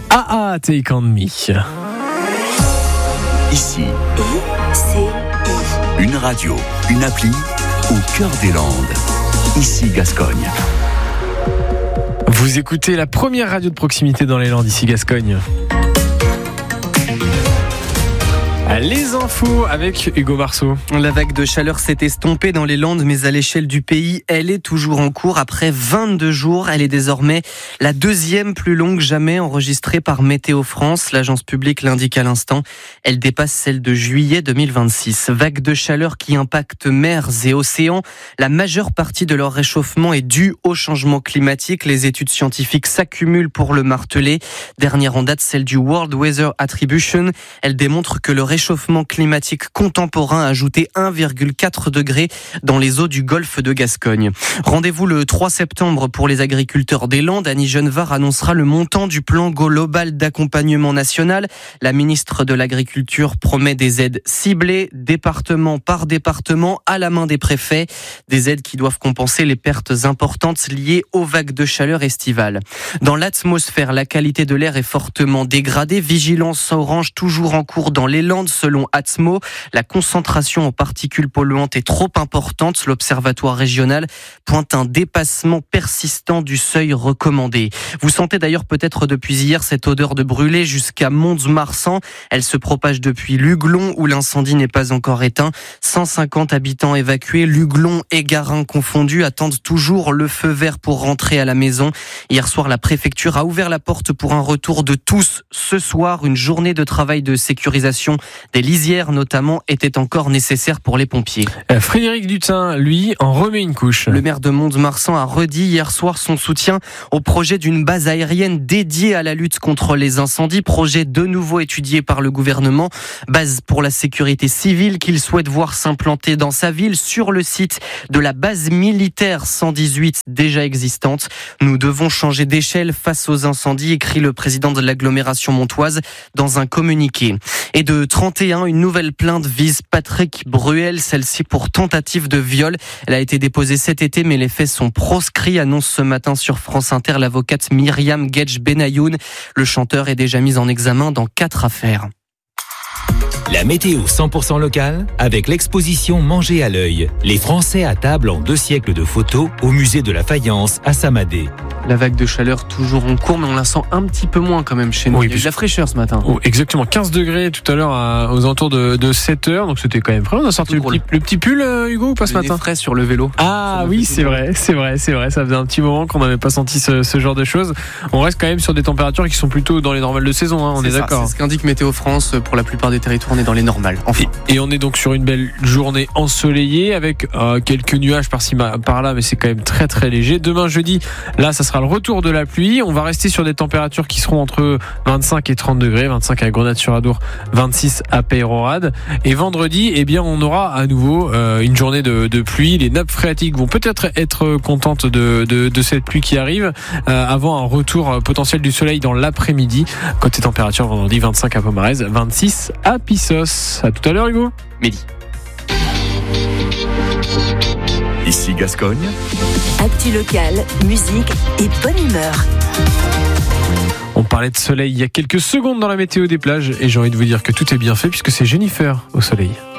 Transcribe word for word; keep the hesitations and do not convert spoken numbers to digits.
Ah ah, Take On Me. Ici, I, C, I. une radio, une appli au cœur des Landes. Ici Gascogne. Vous écoutez la première radio de proximité dans les Landes, ici Gascogne. Les infos avec Hugo Marceau. La vague de chaleur s'est estompée dans les Landes, mais à l'échelle du pays, elle est toujours en cours. Après vingt-deux jours, elle est désormais la deuxième plus longue jamais enregistrée par Météo France. L'agence publique l'indique à l'instant. Elle dépasse celle de juillet deux mille vingt-six. Vague de chaleur qui impacte mers et océans. La majeure partie de leur réchauffement est due au changement climatique. Les études scientifiques s'accumulent pour le marteler. Dernière en date, celle du World Weather Attribution. Elle démontre que le réchauffement climatique contemporain a ajouté un virgule quatre degrés dans les eaux du golfe de Gascogne. Rendez-vous le trois septembre pour les agriculteurs des Landes. Annie Genevard annoncera le montant du plan global d'accompagnement national. La ministre de l'Agriculture promet des aides ciblées, département par département, à la main des préfets. Des aides qui doivent compenser les pertes importantes liées aux vagues de chaleur estivales. Dans l'atmosphère, la qualité de l'air est fortement dégradée. Vigilance orange toujours en cours dans les Landes. Selon Atmo, la concentration en particules polluantes est trop importante. L'Observatoire régional pointe un dépassement persistant du seuil recommandé. Vous sentez d'ailleurs peut-être depuis hier cette odeur de brûlé jusqu'à Mons-Marsan. Elle se propage depuis Luglon où l'incendie n'est pas encore éteint. cent cinquante habitants évacués, Luglon et Garin confondus, attendent toujours le feu vert pour rentrer à la maison. Hier soir, la préfecture a ouvert la porte pour un retour de tous. Ce soir, une journée de travail de sécurisation des lisières notamment était encore nécessaire pour les pompiers. Frédéric Dutin, lui, en remet une couche. Le maire de Mont-de-Marsan a redit hier soir son soutien au projet d'une base aérienne dédiée à la lutte contre les incendies, projet de nouveau étudié par le gouvernement, base pour la sécurité civile qu'il souhaite voir s'implanter dans sa ville sur le site de la base militaire cent dix-huit déjà existante. Nous devons changer d'échelle face aux incendies, écrit le président de l'agglomération montoise dans un communiqué. Et de trente et un, une nouvelle plainte vise Patrick Bruel, celle-ci pour tentative de viol. Elle a été déposée cet été, mais les faits sont proscrits, annonce ce matin sur France Inter l'avocate Myriam Gedj Benayoun. Le chanteur est déjà mis en examen dans quatre affaires. La météo cent pour cent locale avec l'exposition Manger à l'œil. Les Français à table en deux siècles de photos au musée de la Faïence à Samadé. La vague de chaleur toujours en cours, mais on la sent un petit peu moins quand même chez nous. Oui, il y a eu de la fraîcheur ce matin. Oh, exactement, quinze degrés tout à l'heure à, aux alentours de, de sept heures, donc c'était quand même frais. On a sorti le petit, le petit pull, euh, Hugo, ou pas ce Les matin frais sur le vélo. Ah oui, c'est vrai, c'est vrai, c'est vrai. Ça faisait un petit moment qu'on n'avait pas senti ce, ce genre de choses. On reste quand même sur des températures qui sont plutôt dans les normales de saison, hein, on est, est d'accord. C'est ce qu'indique Météo France. Pour la plupart des territoires, on est dans les normales. Enfin. Et, et on est donc sur une belle journée ensoleillée avec euh, quelques nuages par-ci par-là, mais c'est quand même très très léger. Demain jeudi, là, ça sera le retour de la pluie. On va rester sur des températures qui seront entre vingt-cinq et trente degrés, vingt-cinq à Grenade-sur-Adour, vingt-six à Peyrehorade. Et vendredi, eh bien, on aura à nouveau euh, une journée de, de pluie. Les nappes phréatiques vont peut-être être contentes de, de, de cette pluie qui arrive euh, avant un retour potentiel du soleil dans l'après-midi. Côté température, vendredi, vingt-cinq à Pomarez, vingt-six à Pissos. À tout à l'heure, Hugo. Midi. Ici Gascogne. Actu locale, musique et bonne humeur. On parlait de soleil il y a quelques secondes dans la météo des plages et j'ai envie de vous dire que tout est bien fait puisque c'est Jennifer au soleil.